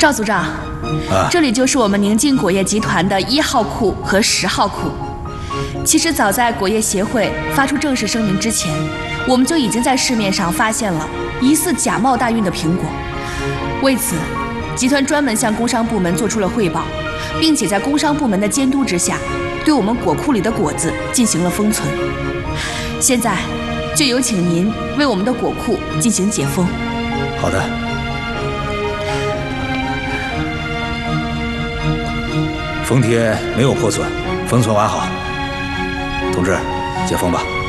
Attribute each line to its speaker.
Speaker 1: 赵组长，这里就是我们宁晋果业集团的1号库和10号库。其实早在果业协会发出正式声明之前，我们就已经在市面上发现了疑似假冒大运的苹果。为此，集团专门向工商部门做出了汇报，并且在工商部门的监督之下，对我们果库里的果子进行了封存。现在，就有请您为我们的果库进行解封。
Speaker 2: 好的。封贴没有破损，封存完好。同志，解封吧。